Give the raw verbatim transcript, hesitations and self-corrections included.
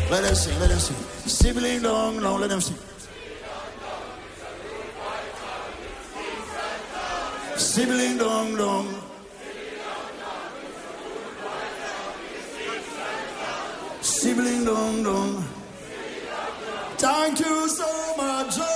Let them sing, let them sing. Sibling dong, no, let them sing. Sibling dong, dong. Sibling dong, dong. Thank you so much.